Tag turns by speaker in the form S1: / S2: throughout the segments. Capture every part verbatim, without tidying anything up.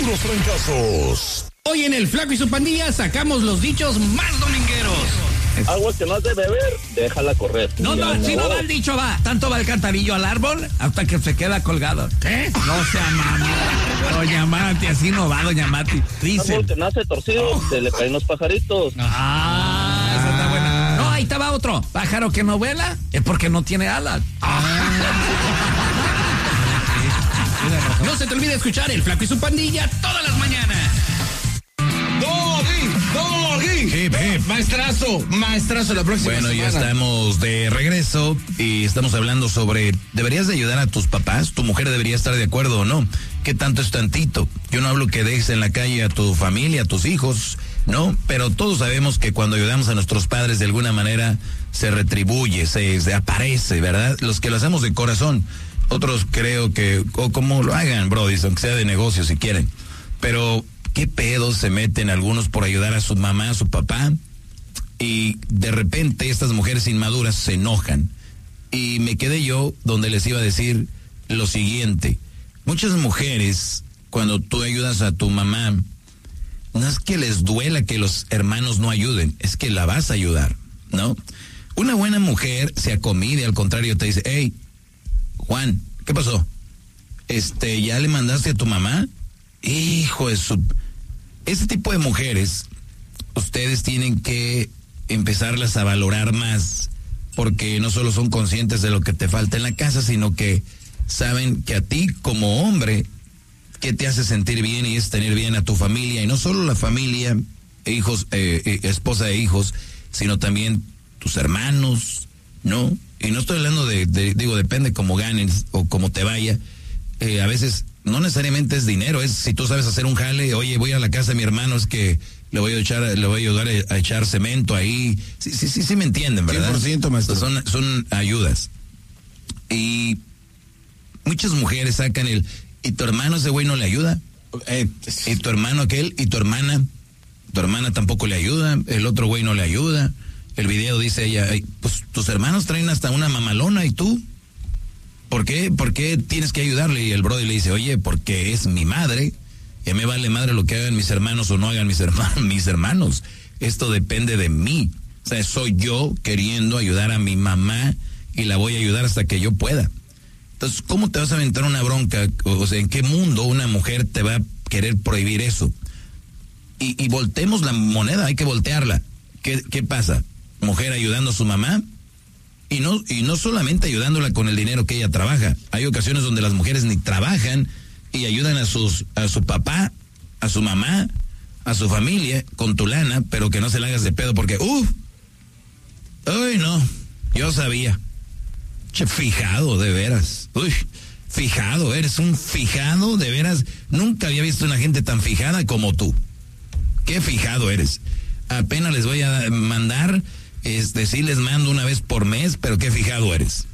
S1: puros trancazos.
S2: Hoy en el Flaco y su Pandilla sacamos los dichos más domingueros.
S3: Agua que no has de beber, déjala correr.
S2: No, no, si no va el dicho, va. Tanto va el cantarillo al árbol hasta que se queda colgado. ¿Qué? No sea mamá. Doña Mati, así no va, doña Mati. Dice.
S3: Árbol que nace torcido, oh. se le caen los pajaritos.
S2: Ah, esa está buena. No, ahí estaba otro. Pájaro que no vuela es porque no tiene alas. Ah. No se te olvide escuchar el Flaco y su Pandilla todas las mañanas.
S4: ¡Doggy! ¡Doggy!
S5: Hip, hip.
S4: Maestrazo, maestrazo la próxima
S5: Bueno,
S4: semana.
S5: ya estamos de regreso y estamos hablando sobre, ¿deberías de ayudar a tus papás? ¿Tu mujer debería estar de acuerdo o no? ¿Qué tanto es tantito? Yo no hablo que dejes en la calle a tu familia, a tus hijos, ¿no? Pero todos sabemos que cuando ayudamos a nuestros padres de alguna manera se retribuye, se, se aparece, ¿verdad? Los que lo hacemos de corazón. Otros creo que, o como lo hagan, brody, aunque sea de negocio si quieren. Pero, ¿qué pedos se meten algunos por ayudar a su mamá, a su papá? Y de repente estas mujeres inmaduras se enojan. Y me quedé yo donde les iba a decir lo siguiente. Muchas mujeres, cuando tú ayudas a tu mamá, no es que les duela que los hermanos no ayuden, es que la vas a ayudar, ¿no? Una buena mujer se acomide, al contrario, te dice, hey, Juan, ¿qué pasó? Este, ¿ya le mandaste a tu mamá? Hijo de su... Ese tipo de mujeres, ustedes tienen que empezarlas a valorar más, porque no solo son conscientes de lo que te falta en la casa, sino que saben que a ti como hombre, ¿qué te hace sentir bien? Y es tener bien a tu familia, y no solo la familia, hijos, eh, eh, esposa e hijos, sino también tus hermanos, ¿no? Y no estoy hablando de, de digo, depende cómo ganes o cómo te vaya. Eh, a veces no necesariamente es dinero, es si tú sabes hacer un jale, oye, voy a la casa de mi hermano, es que le voy a echar, le voy a ayudar a, a echar cemento ahí. Sí, sí, sí, sí me entienden, ¿verdad?
S4: cien por ciento, maestro.
S5: Son, son ayudas. Y muchas mujeres sacan el, ¿y tu hermano ese güey no le ayuda?
S4: Eh,
S5: ¿Y tu hermano aquel? ¿Y tu hermana? Tu hermana tampoco le ayuda, el otro güey no le ayuda. El video dice ella, pues tus hermanos traen hasta una mamalona, ¿y tú? ¿Por qué? ¿Por qué tienes que ayudarle? Y el brother le dice, oye, porque es mi madre, y me vale madre lo que hagan mis hermanos o no hagan mis hermanos, mis hermanos. Esto depende de mí. O sea, soy yo queriendo ayudar a mi mamá y la voy a ayudar hasta que yo pueda. Entonces, ¿cómo te vas a aventar una bronca? O sea, ¿en qué mundo una mujer te va a querer prohibir eso? Y, y voltemos la moneda, hay que voltearla. ¿Qué, qué pasa? Mujer ayudando a su mamá, y no, y no solamente ayudándola con el dinero que ella trabaja. Hay ocasiones donde las mujeres ni trabajan y ayudan a sus, a su papá, a su mamá, a su familia con tu lana, pero que no se la hagas de pedo porque, uff, uy, no, yo sabía. Che, fijado, de veras. Uy, fijado, eres un fijado, de veras. Nunca había visto una gente tan fijada como tú. Qué fijado eres. Apenas les voy a mandar, este, sí les mando una vez por mes, pero qué fijado eres.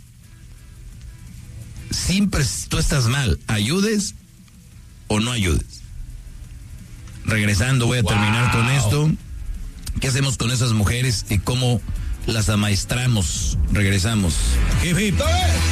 S5: Siempre tú estás mal, ayudes o no ayudes. Regresando, voy a terminar wow. con esto. ¿Qué hacemos con esas mujeres y cómo las amaestramos? Regresamos. Hip, hip.